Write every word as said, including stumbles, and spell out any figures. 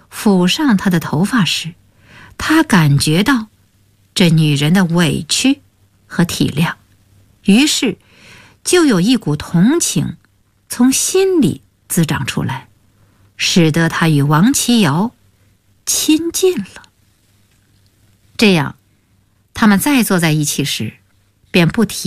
抚上她的头发时，他感觉到这女人的委屈和体谅，于是就有一股同情从心里滋长出来，使得他与王琦瑶亲近了。这样，他们再坐在一起时，便不提